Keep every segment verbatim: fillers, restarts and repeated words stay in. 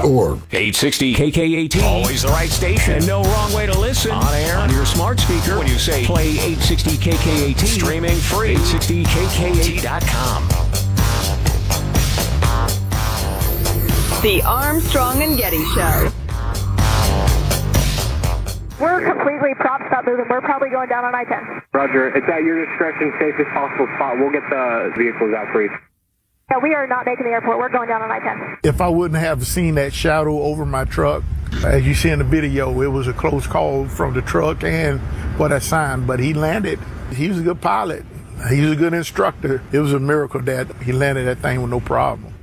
Or eight sixty K K A T. Always the right station. And no wrong way to listen. On air, on your smart speaker. When you say play eight sixty K K A T. Streaming free. eight sixty K K A T dot com. The Armstrong and Getty Show. We're completely propped up moving. We're probably going down on I ten. Roger. It's at your discretion, safest possible spot. We'll get the vehicles out for you. Yeah, we are not making the airport. We're going down on I ten. If I wouldn't have seen that shadow over my truck, as you see in the video, it was a close call from the truck and for that sign, but he landed. He was a good pilot. He was a good instructor. It was a miracle that he landed that thing with no problem.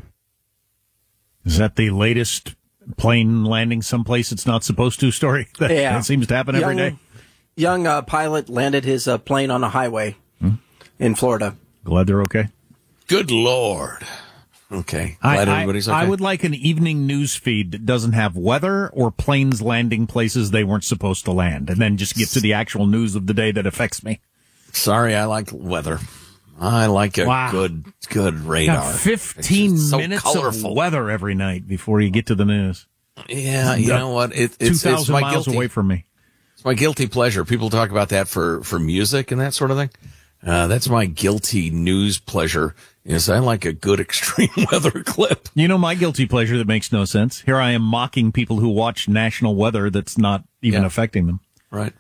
Is that the latest plane landing someplace it's not supposed to story? That, yeah. that seems to happen every young, day. Young uh, pilot landed his uh, plane on a highway hmm. in Florida. Glad they're okay. Good Lord. Okay. Glad I, everybody's I, okay. I would like an evening news feed that doesn't have weather or planes landing places they weren't supposed to land, and then just get to the actual news of the day that affects me. Sorry, I like weather. I like a wow. good, good radar. Got fifteen so minutes colorful. of weather every night before you get to the news. Yeah, you know what? It, it's two thousand my miles guilty, away from me. It's my guilty pleasure. People talk about that for, for music and that sort of thing. Uh, that's my guilty news pleasure. Is I like a good extreme weather clip. You know my guilty pleasure that makes no sense? Here I am mocking people who watch national weather that's not even yeah. affecting them. Right.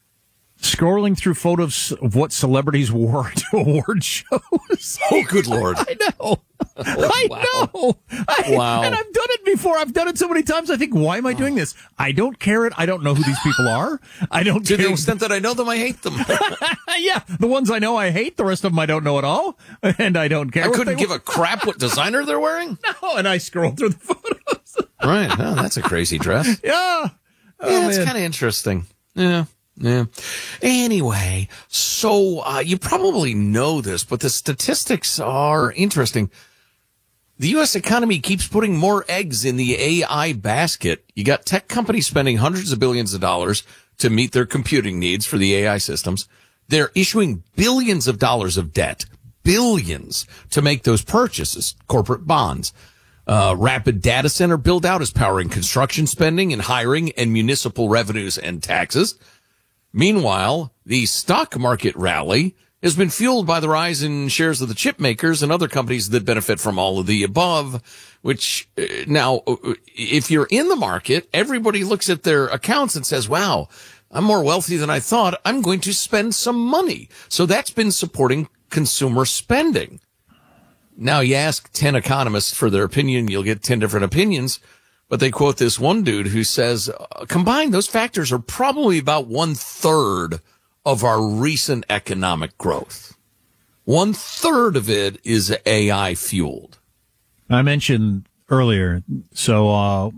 Scrolling through photos of what celebrities wore to award shows. Oh, good Lord. I know. Oh, I wow. know. I, wow. And I've done it before. I've done it so many times. I think, why am I doing this? I don't care it. I don't know who these people are. I don't to care. the extent that I know them, I hate them. Yeah. The ones I know I hate. The rest of them I don't know at all. And I don't care. I what couldn't they give want. a crap what designer they're wearing? No. And I scroll through the photos. Right. Oh, that's a crazy dress. Yeah. Oh, yeah, it's man. kind of interesting. Yeah. Yeah. Anyway, so uh, you probably know this, but the statistics are interesting. The U S economy keeps putting more eggs in the A I basket. You got tech companies spending hundreds of billions of dollars to meet their computing needs for the A I systems. They're issuing billions of dollars of debt, billions, to make those purchases, corporate bonds. Uh, rapid data center build out is powering construction spending and hiring and municipal revenues and taxes. Meanwhile, the stock market rally has been fueled by the rise in shares of the chip makers and other companies that benefit from all of the above, which uh, now, if you're in the market, everybody looks at their accounts and says, wow, I'm more wealthy than I thought. I'm going to spend some money. So that's been supporting consumer spending. Now, you ask ten economists for their opinion, you'll get ten different opinions. But they quote this one dude who says, combined, those factors are probably about one third of our recent economic growth. One third of it is A I fueled. I mentioned earlier, so uh,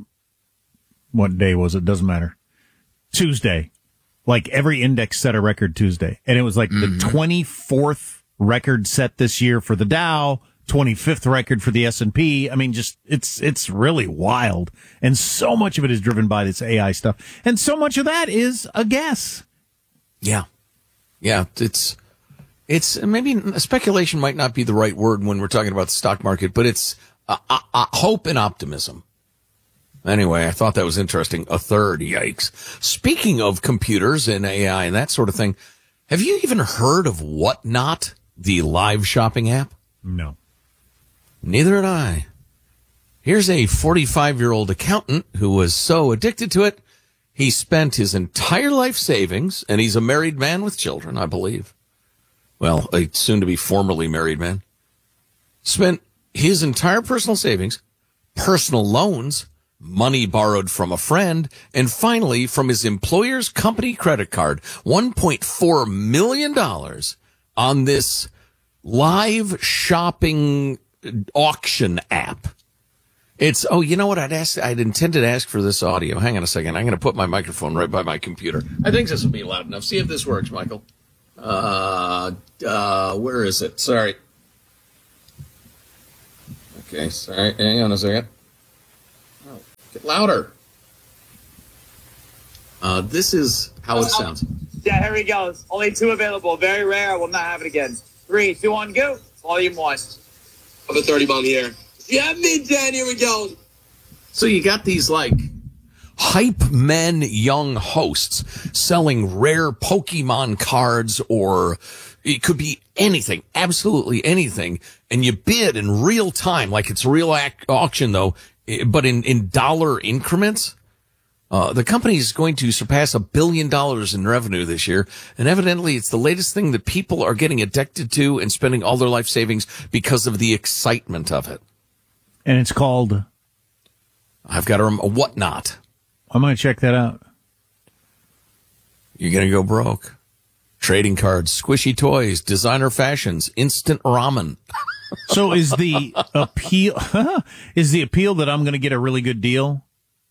what day was it? Doesn't matter. Tuesday. Like every index set a record Tuesday. And it was like mm-hmm. the twenty-fourth record set this year for the Dow, twenty-fifth record for the S and P. I mean, just, it's, it's really wild. And so much of it is driven by this A I stuff. And so much of that is a guess. Yeah. Yeah. It's, it's maybe speculation might not be the right word when we're talking about the stock market, but it's uh, uh, uh, hope and optimism. Anyway, I thought that was interesting. A third. Yikes. Speaking of computers and A I and that sort of thing, have you even heard of Whatnot, the live shopping app? No. Neither had I. Here's a forty-five-year-old accountant who was so addicted to it, he spent his entire life savings, and he's a married man with children, I believe. Well, a soon-to-be formerly married man. Spent his entire personal savings, personal loans, money borrowed from a friend, and finally from his employer's company credit card, one point four million dollars on this live shopping auction app. It's, oh, you know what? I'd ask, I'd intended to ask for this audio. Hang on a second. I'm going to put my microphone right by my computer. I think this will be loud enough. See if this works, Michael. Uh, uh, where is it? Sorry. Okay, sorry. Hang on a second. Oh, get louder. Uh, this is how it sounds. Yeah, here we go. Only two available. Very rare. I will not have it again. Three, two, one, go. Volume one. Of a thirty bomb here. Yeah, mid-ten, here we go. So you got these like hype men young hosts selling rare Pokemon cards, or it could be anything, absolutely anything. And you bid in real time, like it's a real ac- auction though, but in, in dollar increments. Uh, the company is going to surpass a billion dollars in revenue this year. And evidently it's the latest thing that people are getting addicted to and spending all their life savings because of the excitement of it. And it's called? I've got a, a Whatnot. I'm going to check that out. You're going to go broke. Trading cards, squishy toys, designer fashions, instant ramen. So is the appeal, is the appeal that I'm going to get a really good deal?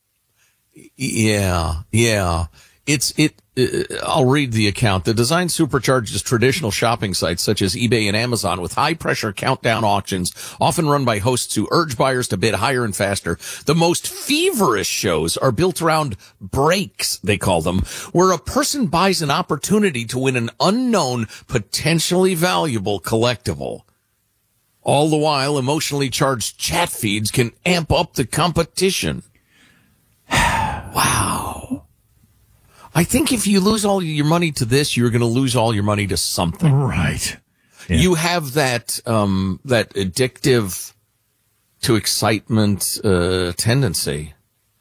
Yeah, yeah. It's, it, uh, I'll read the account. The design supercharges traditional shopping sites such as eBay and Amazon with high pressure countdown auctions, often run by hosts who urge buyers to bid higher and faster. The most feverish shows are built around breaks, they call them, where a person buys an opportunity to win an unknown, potentially valuable collectible. All the while, emotionally charged chat feeds can amp up the competition. Wow. I think if you lose all your money to this, you're going to lose all your money to something. Right. Yeah. You have that, um, that addictive to excitement, uh, tendency.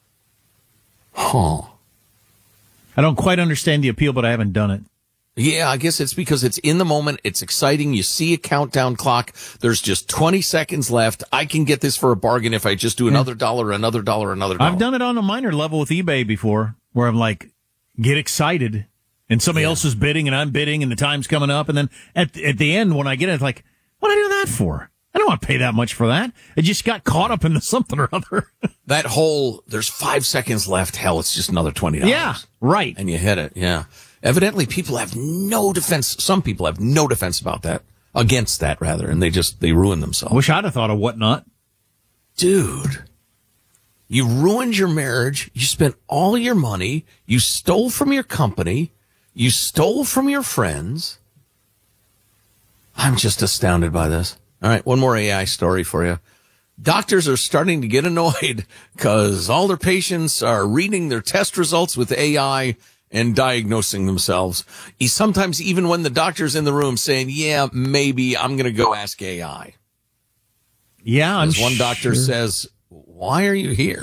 Huh. I don't quite understand the appeal, but I haven't done it. Yeah, I guess it's because it's in the moment. It's exciting. You see a countdown clock. There's just twenty seconds left. I can get this for a bargain if I just do another dollar, another dollar, another dollar. I've done it on a minor level with eBay before, where I'm like, get excited, and somebody yeah. else is bidding, and I'm bidding, and the time's coming up, and then at at the end, when I get it, it's like, what did I do that for? I don't want to pay that much for that. I just got caught up into something or other. That whole, there's five seconds left. Hell, it's just another twenty dollars. Yeah, right. And you hit it, yeah. Evidently, people have no defense. Some people have no defense about that, against that, rather, and they just, they ruin themselves. I wish I'd have thought of Whatnot. Dude, you ruined your marriage. You spent all your money. You stole from your company. You stole from your friends. I'm just astounded by this. All right, one more A I story for you. Doctors are starting to get annoyed because all their patients are reading their test results with A I and diagnosing themselves. He sometimes, even when the doctor's in the room, saying, yeah, maybe I'm going to go ask A I. Yeah, I'm As one sure. doctor says, why are you here?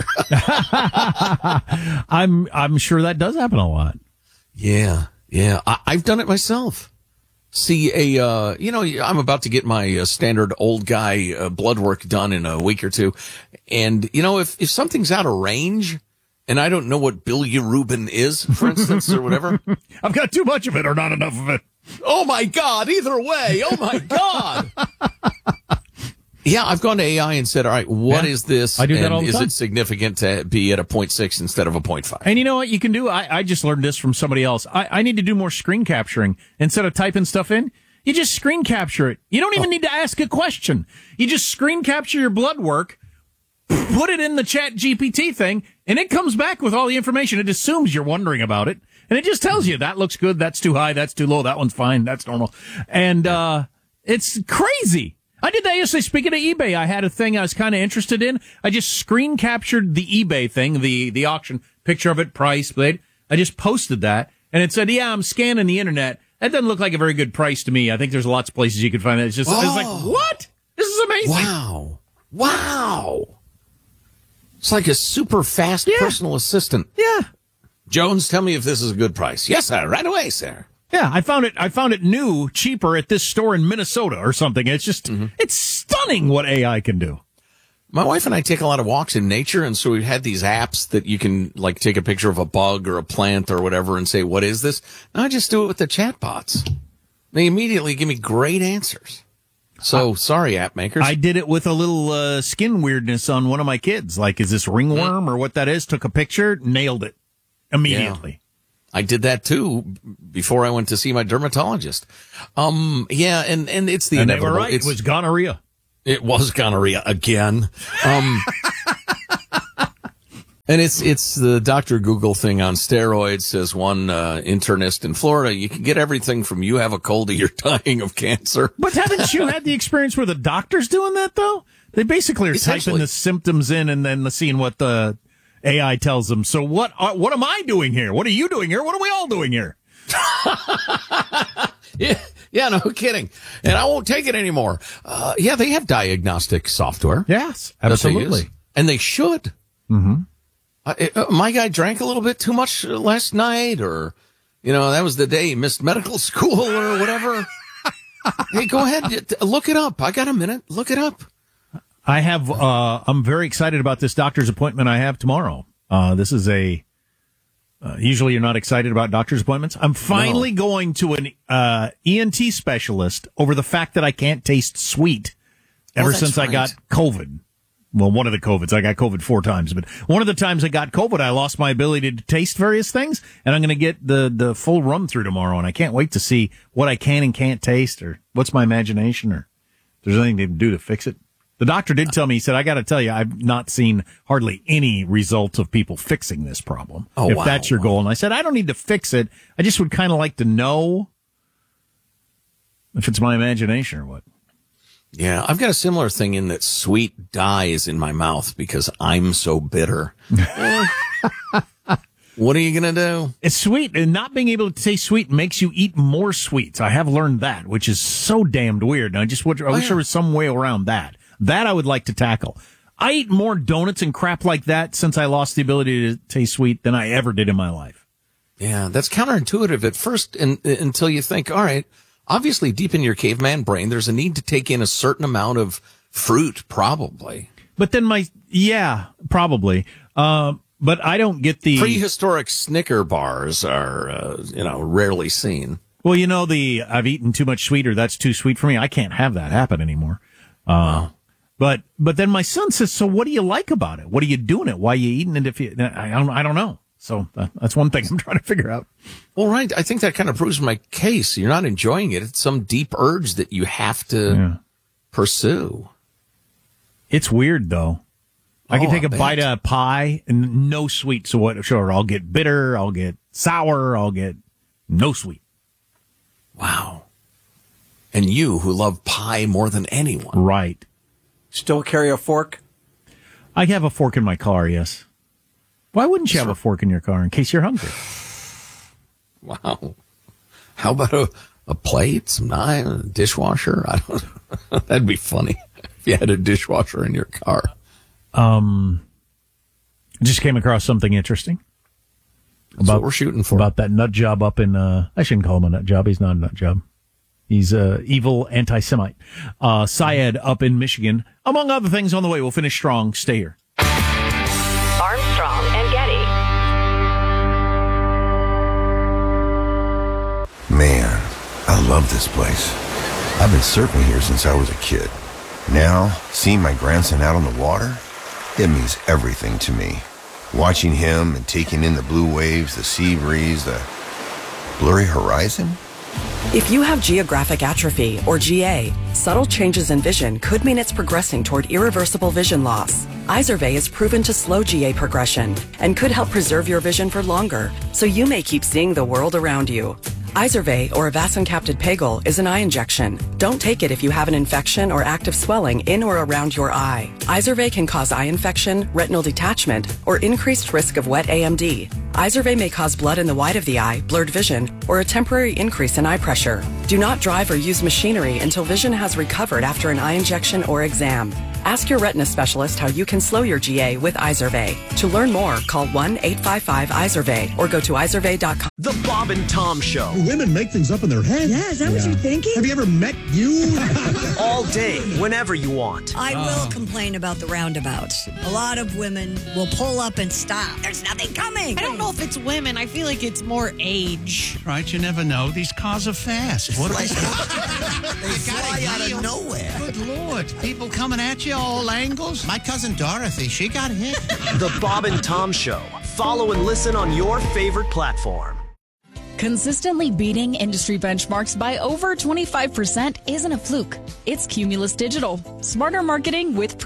I'm I'm sure that does happen a lot. Yeah, yeah. I, I've done it myself. See, a, uh, you know, I'm about to get my uh, standard old guy uh, blood work done in a week or two. And, you know, if, if something's out of range, and I don't know what bilirubin is, for instance, or whatever. I've got too much of it or not enough of it. Oh, my God. Either way. Oh, my God. Yeah, I've gone to A I and said, all right, what yeah, is this? I do that and all the is time. it significant to be at a point six instead of a point five? And you know what you can do? I, I just learned this from somebody else. I, I need to do more screen capturing. Instead of typing stuff in, you just screen capture it. You don't even oh. need to ask a question. You just screen capture your blood work, put it in the Chat G P T thing, and it comes back with all the information. It assumes you're wondering about it. And it just tells you that looks good, that's too high, that's too low, that one's fine, that's normal. And uh it's crazy. I did that yesterday. Speaking of eBay, I had a thing I was kind of interested in. I just screen captured the eBay thing, the the auction, picture of it, price, but I just posted that, and it said, yeah, I'm scanning the internet. That doesn't look like a very good price to me. I think there's lots of places you can find that. It's just, oh. it's like, what? This is amazing. Wow. Wow. It's like a super fast yeah. personal assistant. Yeah. Jones, tell me if this is a good price. Yes, sir. Right away, sir. Yeah, I found it. I found it new, cheaper at this store in Minnesota or something. It's just, mm-hmm. it's stunning what A I can do. My wife and I take a lot of walks in nature, and so we've had these apps that you can like take a picture of a bug or a plant or whatever and say, "What is this?" Now I just do it with the chatbots. They immediately give me great answers. So uh, sorry, app makers. I did it with a little uh, skin weirdness on one of my kids. Like, is this ringworm mm-hmm. or what that is? Took a picture, nailed it immediately. Yeah. I did that too before I went to see my dermatologist. Um, yeah, and, and it's the and inevitable. They were right. It's, it was gonorrhea. It was gonorrhea again. Um, and it's it's the Doctor Google thing on steroids, says one uh, internist in Florida. You can get everything from you have a cold to you're dying of cancer. But haven't you had the experience where the doctor's doing that, though? They basically are typing the symptoms in and then seeing what the A I tells them. So what are, what am I doing here? What are you doing here? What are we all doing here? yeah, yeah, no kidding. And I won't take it anymore. Uh, yeah, they have diagnostic software. Yes, absolutely. And they should. Mm-hmm. Uh, uh, my guy drank a little bit too much last night, or, you know, that was the day he missed medical school or whatever. Hey, go ahead. Look it up. I got a minute. Look it up. I have, uh, I'm very excited about this doctor's appointment I have tomorrow. Uh, this is a, uh, usually you're not excited about doctor's appointments. I'm finally no. going to an, uh, E N T specialist over the fact that I can't taste sweet ever oh, since right. I got COVID. Well, one of the COVIDs. I got COVID four times, but one of the times I got COVID, I lost my ability to taste various things, and I'm going to get the, the full run through tomorrow, and I can't wait to see what I can and can't taste, or what's my imagination, or if there's anything to do to fix it. The doctor did tell me, he said, I got to tell you, I've not seen hardly any results of people fixing this problem. Oh, if wow. that's your goal. And I said, I don't need to fix it. I just would kind of like to know if it's my imagination or what. Yeah, I've got a similar thing in that sweet dies in my mouth because I'm so bitter. What are you going to do? It's sweet, and not being able to taste sweet makes you eat more sweets. I have learned that, which is so damned weird. And I just would, I wish oh, yeah. there was some way around that. That I would like to tackle. I eat more donuts and crap like that since I lost the ability to taste sweet than I ever did in my life. Yeah, that's counterintuitive at first in, until you think, all right, obviously deep in your caveman brain, there's a need to take in a certain amount of fruit, probably. But then my, yeah, probably. Uh, but I don't get the... Prehistoric Snicker bars are, uh, you know, rarely seen. Well, you know, the I've eaten too much sweet or that's too sweet for me. I can't have that happen anymore. Uh, wow. But but then my son says, so what do you like about it? What are you doing it? Why are you eating it? If you, I don't, I don't know. So uh, that's one thing I'm trying to figure out. Well, right. I think that kind of proves my case. You're not enjoying it. It's some deep urge that you have to yeah. pursue. It's weird, though. I can oh, take a I bite of pie and no sweet. So what? Sure, I'll get bitter. I'll get sour. I'll get no sweet. Wow. And you, who love pie more than anyone. Right. Still carry a fork? I have a fork in my car, yes. Why wouldn't you have a fork in your car in case you're hungry? Wow. How about a, a plate, some knife, a dishwasher? I don't know. That'd be funny if you had a dishwasher in your car. Um, I just came across something interesting. That's about, what we're shooting for. About that nut job up in, uh, I shouldn't call him a nut job. He's not a nut job. He's a evil anti-Semite. Uh, Syed up in Michigan. Among other things on the way. We'll finish strong. Stay here. Armstrong and Getty. Man, I love this place. I've been surfing here since I was a kid. Now, seeing my grandson out on the water, it means everything to me. Watching him and taking in the blue waves, the sea breeze, the blurry horizon. If you have geographic atrophy, or G A, subtle changes in vision could mean it's progressing toward irreversible vision loss. Izervay is proven to slow G A progression and could help preserve your vision for longer, so you may keep seeing the world around you. Izervay, or avacincaptad pegol, is an eye injection. Don't take it if you have an infection or active swelling in or around your eye. Izervay can cause eye infection, retinal detachment, or increased risk of wet A M D. Izervay may cause blood in the white of the eye, blurred vision, or a temporary increase in eye pressure. Do not drive or use machinery until vision has recovered after an eye injection or exam. Ask your retina specialist how you can slow your G A with Izervay. To learn more, call one eight five five Izervay or go to izervay dot com. The Bob and Tom Show. Women make things up in their head. Yeah, is that yeah. what you're thinking? Have you ever met you? All day, whenever you want. I will complain about the roundabouts. A lot of women will pull up and stop. There's nothing coming. I don't know if it's women. I feel like it's more age. Right, you never know. These cars are fast. What like, they fly out of nowhere. Good Lord. People coming at you all angles. My cousin Dorothy, she got hit. The Bob and Tom Show. Follow and listen on your favorite platform. Consistently beating industry benchmarks by over twenty-five percent isn't a fluke. It's Cumulus Digital. Smarter marketing with proof.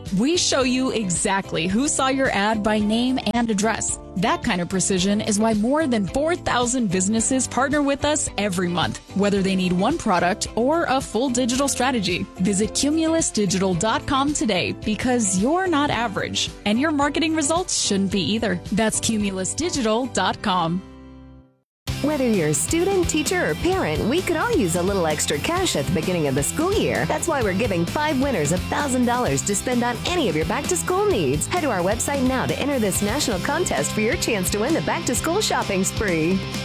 We show you exactly who saw your ad by name and address. That kind of precision is why more than four thousand businesses partner with us every month, whether they need one product or a full digital strategy. Visit Cumulus Digital dot com today because you're not average, and your marketing results shouldn't be either. That's Cumulus Digital dot com. Whether you're a student, teacher, or parent, we could all use a little extra cash at the beginning of the school year. That's why we're giving five winners one thousand dollars to spend on any of your back-to-school needs. Head to our website now to enter this national contest for your chance to win the back-to-school shopping spree.